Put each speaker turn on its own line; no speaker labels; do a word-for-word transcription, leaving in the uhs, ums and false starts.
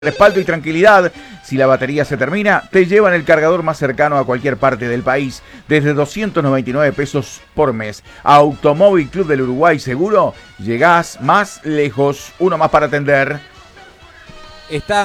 Respaldo y tranquilidad. Si la batería se termina, te llevan el cargador más cercano a cualquier parte del país, desde doscientos noventa y nueve pesos por mes. Automóvil Club del Uruguay Seguro, llegás más lejos. Uno más para atender.
Está